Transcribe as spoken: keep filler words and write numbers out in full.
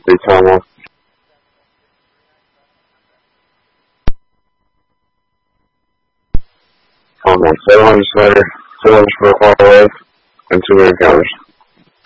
big time one. Um, seven hundred Slayer, seven hundred for a far away, and two encounters.